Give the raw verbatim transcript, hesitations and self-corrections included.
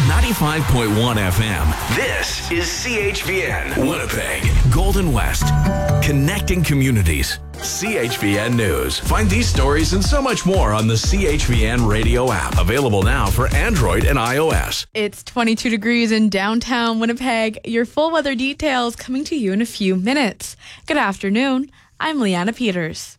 ninety-five point one F M. This is C H V N, Winnipeg, Golden West. Connecting communities. C H V N News. Find these stories and so much more on the C H V N radio app. Available now for Android and iOS. It's twenty-two degrees in downtown Winnipeg. Your full weather details coming to you in a few minutes. Good afternoon. I'm Leanna Peters.